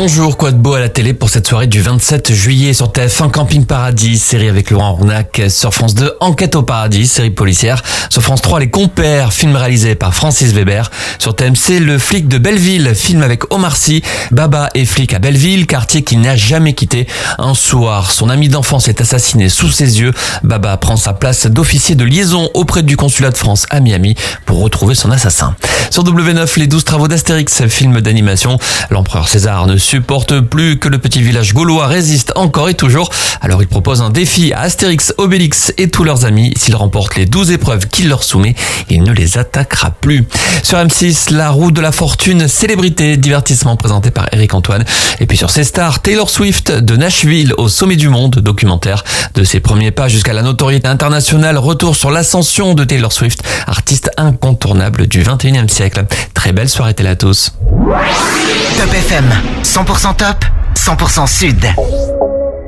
Bonjour, quoi de beau à la télé pour cette soirée du 27 juillet sur TF1 Camping Paradis, série avec Laurent Rounac. Sur France 2, Enquête au paradis, série policière. Sur France 3, Les Compères, film réalisé par Francis Weber. Sur TMC, Le flic de Belleville, film avec Omar Sy. Baba est flic à Belleville, quartier qu'il n'a jamais quitté. Un soir, son ami d'enfance est assassiné sous ses yeux. Baba prend sa place d'officier de liaison auprès du consulat de France à Miami pour retrouver son assassin. Sur W9, Les 12 travaux d'Astérix, film d'animation. L'empereur César ne supporte plus que le petit village gaulois résiste encore et toujours. Alors il propose un défi à Astérix, Obélix et tous leurs amis. S'ils remportent les 12 épreuves qu'il leur soumet, il ne les attaquera plus. Sur M6, La roue de la fortune, célébrité, divertissement présenté par Eric Antoine. Et puis sur C-Star, Taylor Swift, de Nashville au sommet du monde, documentaire. De ses premiers pas jusqu'à la notoriété internationale, retour sur l'ascension de Taylor Swift, artiste incontournable du 21e siècle. Très belle soirée télé à tous. Top FM, 100% top, 100% sud.